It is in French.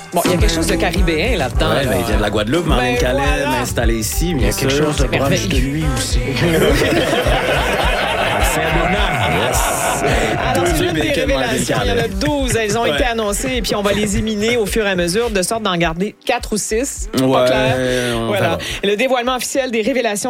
Bon, il y a quelque chose de caribéen là-dedans. Ouais, là. il vient de la Guadeloupe, Marlène Ben Calais, voilà. installé ici. Il y a quelque chose de proche merveilleux. de lui aussi. Alors, c'est Deux l'une des bacon, révélations. Il y en a 12. Elles ont été annoncées et puis on va les éliminer au fur et à mesure de sorte d'en garder 4 ou 6. Pas Ouais, clair? on Voilà. verra. Le dévoilement officiel des révélations